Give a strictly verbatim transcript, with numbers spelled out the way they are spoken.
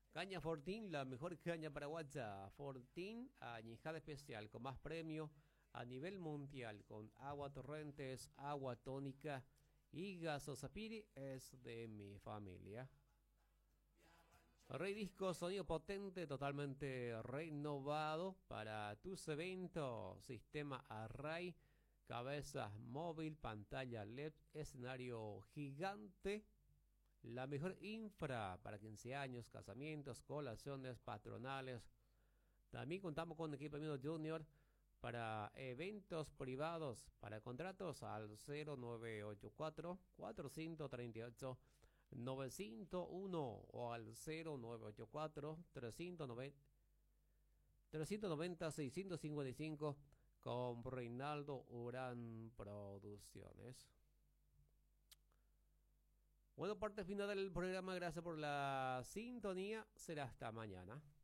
Caña Fortín, la mejor caña paraguaya. Fortín, añejada especial, con más premio a nivel mundial, con agua torrentes, agua tónica y gasosapiri, es de mi familia. Rey Disco, sonido potente, totalmente renovado para tus eventos. Sistema Array, cabezas móvil, pantalla L E D, escenario gigante. La mejor infra para quince años, casamientos, colaciones, patronales. También contamos con equipamiento junior para eventos privados, para contratos al cero nueve ocho cuatro, cuatro tres ocho, nueve cero uno o al cero nueve ocho cuatro, tres nueve cero, seis cinco cinco con Reinaldo Urán Producciones. Bueno, parte final del programa. Gracias por la sintonía. Será hasta mañana.